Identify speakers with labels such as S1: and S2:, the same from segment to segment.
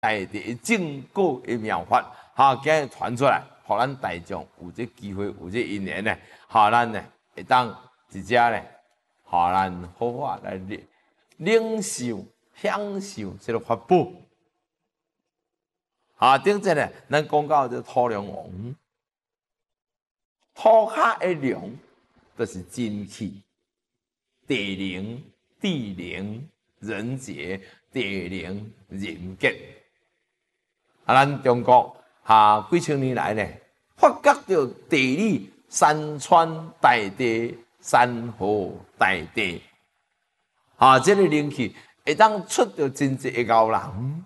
S1: 大地正果的妙法，今日传出来，互咱大众有这机会，有这因缘呢，咱呢会当一只呢，互咱好好来领受、享受这个法宝。顶阵呢，咱讲到这土良王，土骹的良，就是真气、地灵、地灵、人杰、地灵、人杰。咱中国几千年来呢，发觉到地理、山川大地、山河大地，这个灵气会当出到真济的高人。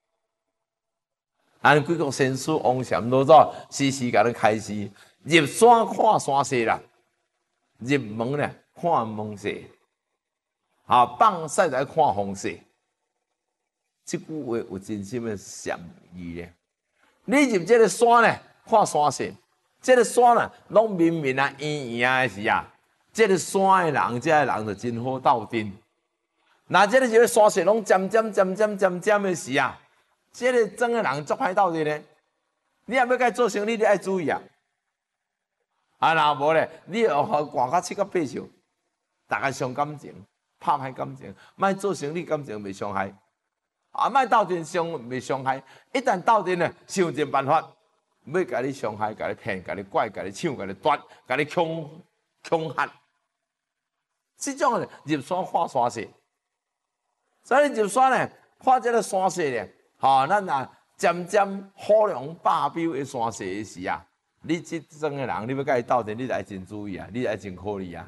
S1: 咱几国先师王禅老早时时甲咱开示，入山看山势啦，入门呢看门势，放屎来看风势。这句话有真心的禅意咧。你入这个山呢，看山势，这个山呢，拢明明啊、圆圆的时啊，这个山的人，这个人就真好斗阵。那这个山势拢尖尖的时啊。这个真个人足歹斗阵呢，你也要甲伊做生意，你爱注意啊。若无咧，你学寒到七到八笑，大家伤感情，拍歹感情，莫做生意感情袂伤害，莫斗阵袂伤害。一旦斗阵咧，想尽办法要甲你伤害、甲你骗、甲你拐、甲你抢、甲你夺、甲你恐吓。这种咧入山看山势，所以入山咧看这个山势咧。咱啊渐渐好良霸标的山势的时啊，你这种的人，你要甲伊斗阵，你得真注意啊，你得真考虑啊。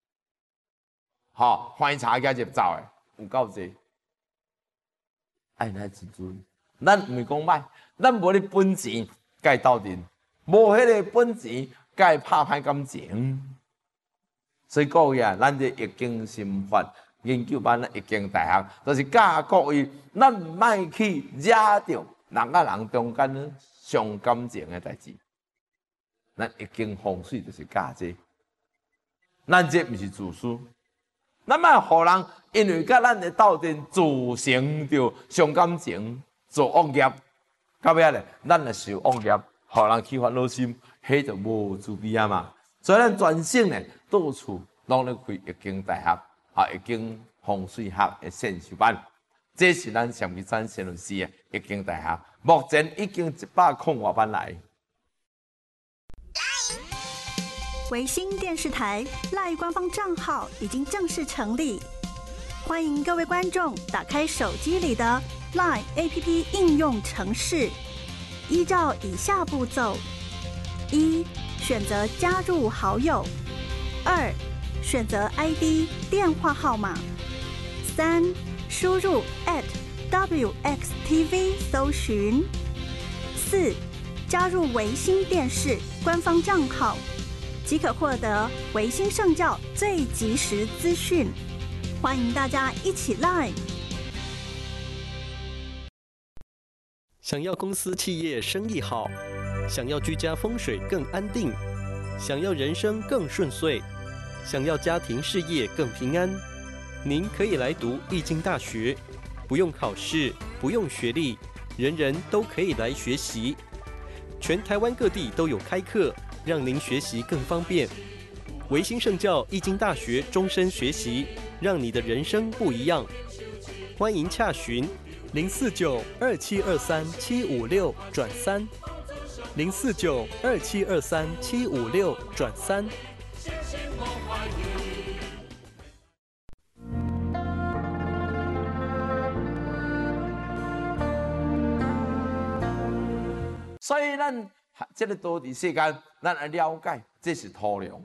S1: 翻查甲入走的有够济，咱真注意。咱唔是讲歹，咱无咧本钱甲伊斗阵，无迄个本钱甲伊拍歹感情。所以各位啊，咱这易经心法。研究班易经大学，就是教各位，咱莫去惹着人甲人中间伤感情的代志。咱易经风水就是教这，咱这毋是自私，咱莫互人因为甲咱的斗阵造成着伤感情，做恶业，到尾咧，咱也受恶业，互人起烦恼心，迄就无慈悲啊嘛。所以咱全省呢，到处拢咧开易经大学。易经风水学的先修班，这是咱上基山陈老师的易经大学，目前已经100空外班来。
S2: 维新电视台赖官方账号已经正式成立，欢迎各位观众打开手机里的 LINE APP 应用程式，依照以下步骤：1. 选择加入好友；2. 选择 ID 电话号码；3. 输入 @WXTV 搜寻；4. 加入维新电视官方账号，即可获得维新圣教最及时资讯。欢迎大家一起来！
S3: 想要公司企业生意好，想要居家风水更安定，想要人生更顺遂。想要家庭事业更平安，您可以来读易经大学，不用考试，不用学历，人人都可以来学习。全台湾各地都有开课，让您学习更方便。维新圣教易经大学终身学习，让你的人生不一样。欢迎洽询049-2723-756-3，049-2723-756-3。
S1: 所以咱这个多伫世间，咱来了解，这是土良。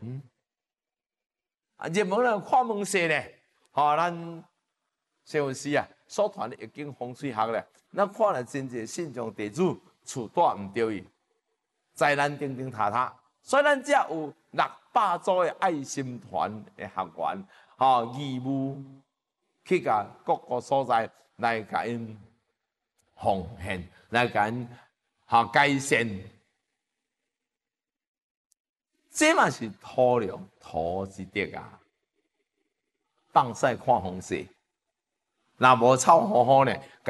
S1: 入门咧看门势咧，咱谢老师啊所传的易经风水学咧，咱看了真济信众地主厝住唔对伊，灾难叮叮塔塔。所以咱才有600组的爱心团的学员，义务去甲各个所在来甲因奉献，来甲因改善。这嘛是土良土之德啊！放屎看风势，若无臭好好呢？